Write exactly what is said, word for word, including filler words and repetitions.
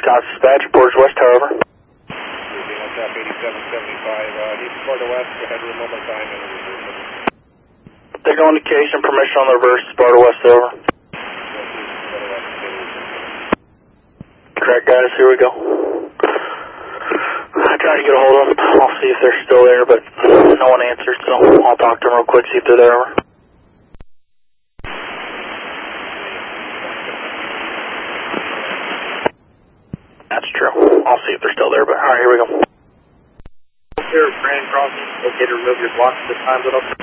Scott Dispatch, Portage West Tower, over. eighty-seven seventy-five, uh, he's Florida West, go ahead, room one more time, and reverse. Take on indication, permission on the reverse, Sparta West, over. Correct, guys, here we go. I tried to get a hold of them, I'll see if they're still there, but no one answered, so I'll talk to them real quick, see if they're there, over. That's true, I'll see if they're still there, but alright, here we go. Here, Grand Crossing, okay to remove your blocks at this time, little.